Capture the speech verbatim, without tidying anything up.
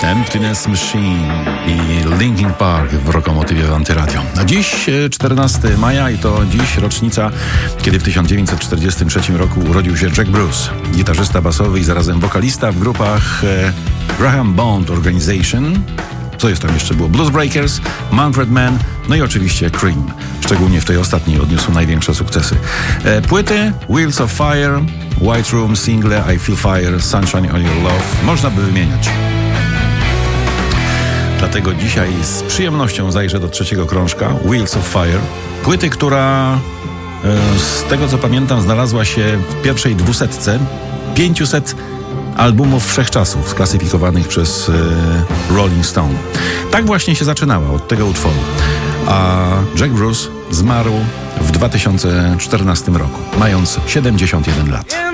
Emptiness Machine i Linkin Park w Rokomotywie w Antyradio. A dziś czternastego maja i to dziś rocznica, kiedy w tysiąc dziewięćset czterdziestym trzecim roku urodził się Jack Bruce, gitarzysta basowy i zarazem wokalista w grupach e, Graham Bond Organization, co jest tam jeszcze było, Blues Breakers, Manfred Mann, no i oczywiście Cream. Szczególnie w tej ostatniej odniósł największe sukcesy. E, płyty Wheels of Fire, White Room, single I Feel Fire, Sunshine on Your Love można by wymieniać. Dlatego dzisiaj z przyjemnością zajrzę do trzeciego krążka Wheels of Fire. Płyty, która e, z tego co pamiętam znalazła się w pierwszej dwusetce pięciuset albumów wszechczasów sklasyfikowanych przez e, Rolling Stone. Tak właśnie się zaczynała od tego utworu. A Jack Bruce zmarł w dwa tysiące czternastym roku, mając siedemdziesiąt jeden lat.